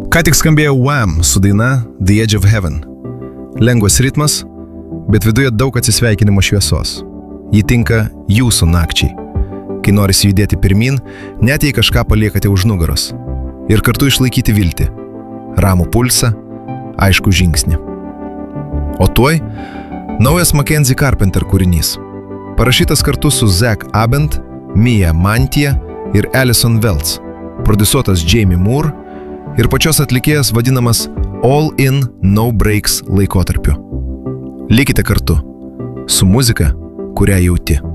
Ką tik skambėjo Wham su daina The Edge of Heaven. Lengvas ritmas, bet viduje daug atsisveikinimo šviesos. Ji tinka jūsų nakčiai, kai norisi judėti pirmin, net jei kažką paliekate už nugaros. Ir kartu išlaikyti viltį, ramų pulsą, aišku žingsnį. O tuoj naujas Mackenzie Carpenter kūrinys. Parašytas kartu su Zach Abent, Mia Mantia ir Alison Wells. Prodiusuotas Jamie Moore ir pačios atlikėjas vadinamas All In, No Breaks laikotarpiu. Likite kartu su muzika, kurią jauti.